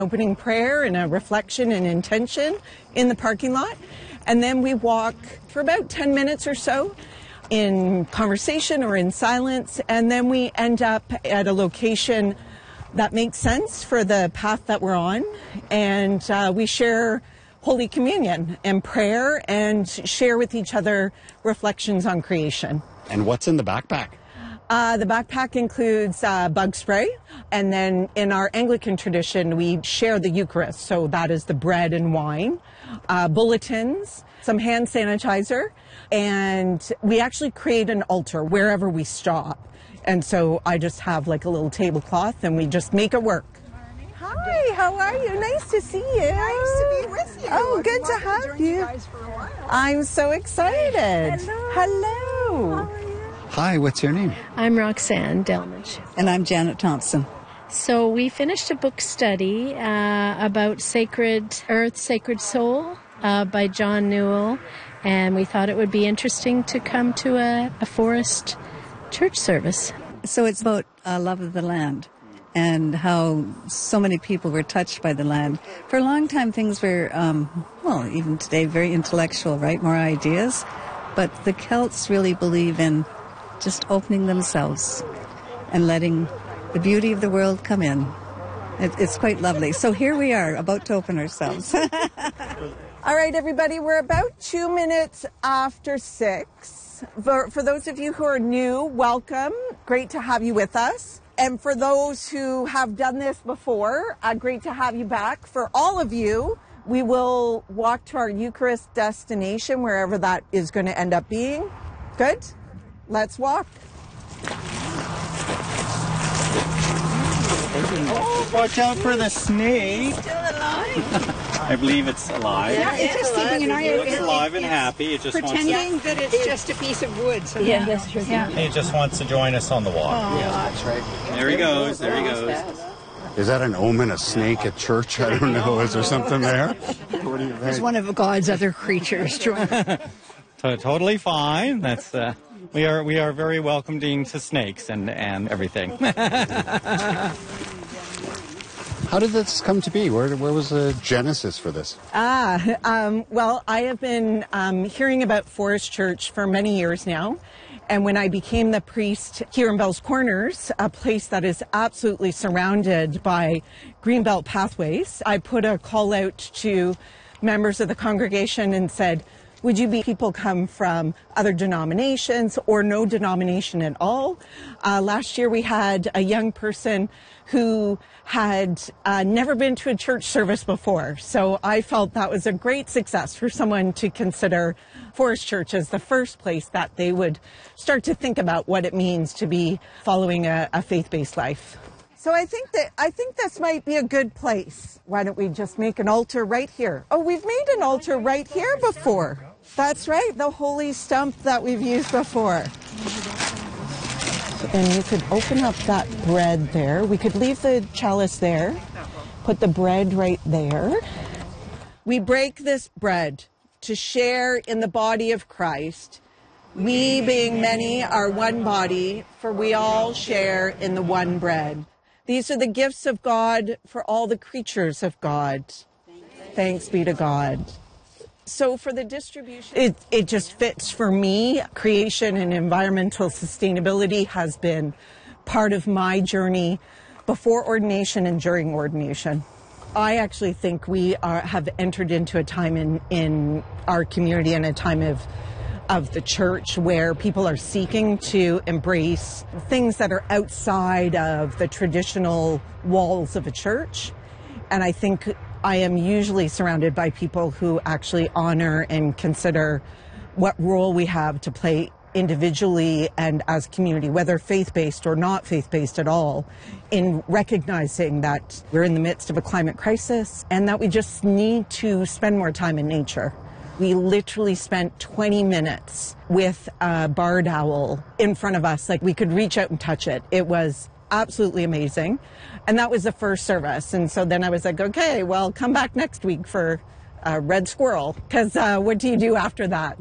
opening prayer and a reflection and intention in the parking lot. And then we walk for about 10 minutes or so in conversation or in silence. And then we end up at a location that makes sense for the path that we're on. And we share Holy Communion and prayer and share with each other reflections on creation. And what's in the backpack? The backpack includes bug spray, and then in our Anglican tradition, we share the Eucharist, so that is the bread and wine, bulletins, some hand sanitizer, and we actually create an altar wherever we stop. And so I just have like a little tablecloth, and we just make it work. Hi, how are you? Nice to see you. Nice to be with you. Oh, good to have you. Guys for a while. I'm so excited. Hello. Hello. Hi, what's your name? I'm Roxanne Delmage. And I'm Janet Thompson. So we finished a book study about Sacred Earth, Sacred Soul by John Newell, and we thought it would be interesting to come to a forest church service. So it's about love of the land and how so many people were touched by the land. For a long time things were, even today, very intellectual, right? More ideas. But the Celts really believe in just opening themselves and letting the beauty of the world come in. It's quite lovely. So here we are, about to open ourselves. All right, everybody, we're about 2 minutes after 6. For those of you who are new, welcome. Great to have you with us. And for those who have done this before, great to have you back. For all of you, we will walk to our Eucharist destination, wherever that is going to end up being. Good? Let's walk. Oh, watch out for the snake. Still alive. I believe it's alive. Yeah, it's just keeping an eye It out. looks alive and happy. It just Pretending that it's just a piece of wood. So yeah, that's true. He just wants to join us on the walk. that's right. There he goes. There he goes. Is that an omen, a snake at church? I don't know. Is there something there? What do you think? It's one of God's other creatures. Totally fine. That's we are very welcoming to snakes and everything. How did this come to be? Where was the genesis for this? Well, I have been hearing about Forest Church for many years now. And when I became the priest here in Bell's Corners, a place that is absolutely surrounded by greenbelt pathways, I put a call out to members of the congregation and said, would you be people come from other denominations or no denomination at all? Last year we had a young person who had never been to a church service before. So I felt that was a great success for someone to consider Forest Church as the first place that they would start to think about what it means to be following a faith-based life. So I think this might be a good place. Why don't we just make an altar right here? Oh, we've made an altar right here before. That's right, the holy stump that we've used before. And you could open up that bread there. We could leave the chalice there, put the bread right there. We break this bread to share in the body of Christ. We, being many, are one body, for we all share in the one bread. These are the gifts of God for all the creatures of God. Thanks be to God. So for the distribution, it just fits for me. Creation and environmental sustainability has been part of my journey before ordination and during ordination. I actually think we have entered into a time in our community and a time of the church where people are seeking to embrace things that are outside of the traditional walls of a church. And I think I am usually surrounded by people who actually honor and consider what role we have to play individually and as community, whether faith-based or not faith-based at all, in recognizing that we're in the midst of a climate crisis and that we just need to spend more time in nature. We literally spent 20 minutes with a barred owl in front of us, like we could reach out and touch it. It was absolutely amazing. And that was the first service. And so then I was like, okay, well, come back next week for red squirrel, because what do you do after that?